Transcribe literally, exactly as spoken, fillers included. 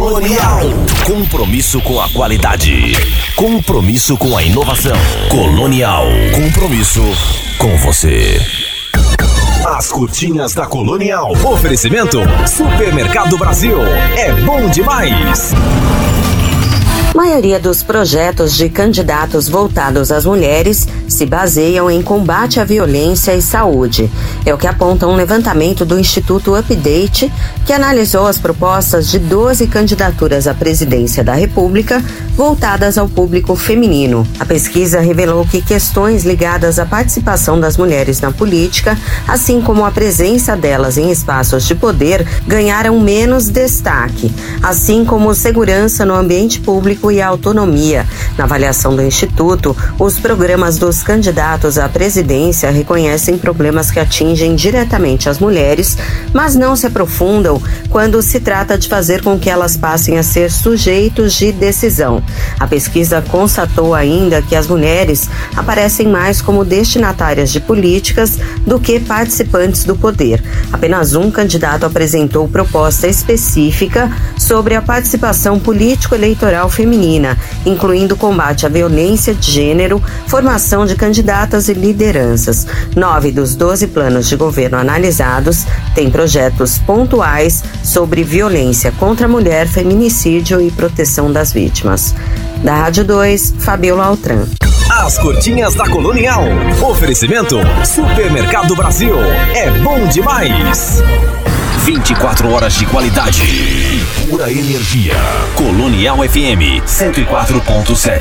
Colonial. Compromisso com a qualidade. Compromisso com a inovação. Colonial. Compromisso com você. As cortinhas da Colonial. Oferecimento Supermercado Brasil. É bom demais. A maioria dos projetos de candidatos voltados às mulheres se baseiam em combate à violência e saúde. É o que aponta um levantamento do Instituto Update, que analisou as propostas de doze candidaturas à presidência da República voltadas ao público feminino. A pesquisa revelou que questões ligadas à participação das mulheres na política, assim como a presença delas em espaços de poder, ganharam menos destaque, assim como segurança no ambiente público e a autonomia. Na avaliação do Instituto, os programas dos candidatos à presidência reconhecem problemas que atingem diretamente as mulheres, mas não se aprofundam quando se trata de fazer com que elas passem a ser sujeitos de decisão. A pesquisa constatou ainda que as mulheres aparecem mais como destinatárias de políticas do que participantes do poder. Apenas um candidato apresentou proposta específica sobre a participação político-eleitoral feminina, incluindo combate à violência de gênero, formação de candidatas e lideranças. Nove dos doze planos de governo analisados têm projetos pontuais sobre violência contra a mulher, feminicídio e proteção das vítimas. Da Rádio dois, Fabiola Altran. As cortinhas da Colonial. Oferecimento Supermercado Brasil. É bom demais. vinte e quatro horas de qualidade e pura energia. Colonial F M cento e quatro ponto sete.